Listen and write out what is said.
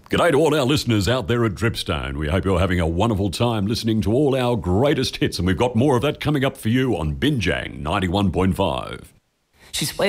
G'day to all our listeners out there at Dripstone. We hope you're having a wonderful time listening to all our greatest hits, and we've got more of that coming up for you on Binjang 91.5. She's